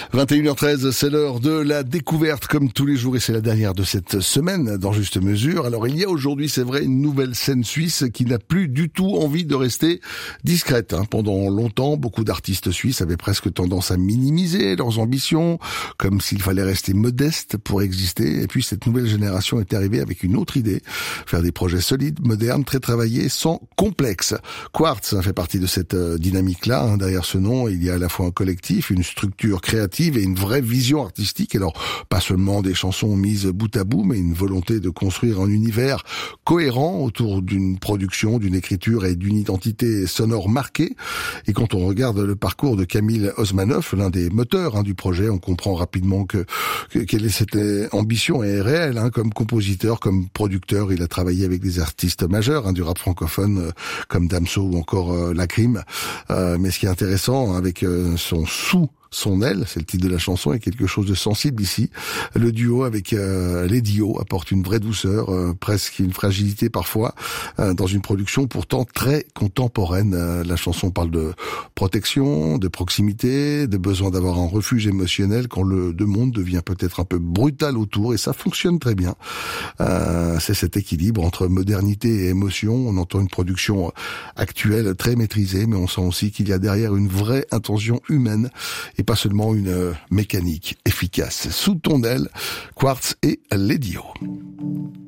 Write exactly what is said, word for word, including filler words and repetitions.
vingt et une heures treize, c'est l'heure de la découverte comme tous les jours et c'est la dernière de cette semaine dans Juste Mesure. Alors il y a aujourd'hui, c'est vrai, une nouvelle scène suisse qui n'a plus du tout envie de rester discrète. Hein. Pendant longtemps, beaucoup d'artistes suisses avaient presque tendance à minimiser leurs ambitions, comme s'il fallait rester modeste pour exister. Et puis cette nouvelle génération est arrivée avec une autre idée, faire des projets solides, modernes, très travaillés, sans complexe. Quartz hein, fait partie de cette euh, dynamique-là. Hein. Derrière ce nom, il y a à la fois un collectif, une structure créative et une vraie vision artistique. Alors, pas seulement des chansons mises bout à bout, mais une volonté de construire un univers cohérent autour d'une production, d'une écriture et d'une identité sonore marquée. Et quand on regarde le parcours de Kamil Osmanov, l'un des moteurs hein, du projet, on comprend rapidement que, que quelle est cette ambition est réelle. Hein, comme compositeur, comme producteur, il a travaillé avec des artistes majeurs hein, du rap francophone, euh, comme Damso ou encore euh, Lacrim. Euh, mais ce qui est intéressant avec euh, son sous Son aile, c'est le titre de la chanson, est quelque chose de sensible ici. Le duo avec euh, les Dio apporte une vraie douceur, euh, presque une fragilité parfois, euh, dans une production pourtant très contemporaine. Euh, la chanson parle de protection, de proximité, de besoin d'avoir un refuge émotionnel quand le de monde devient peut-être un peu brutal autour, et ça fonctionne très bien. Euh, c'est cet équilibre entre modernité et émotion. On entend une production actuelle très maîtrisée, mais on sent aussi qu'il y a derrière une vraie intention humaine, et pas seulement une euh, mécanique efficace. Sous ton aile, Quartz et les Dio.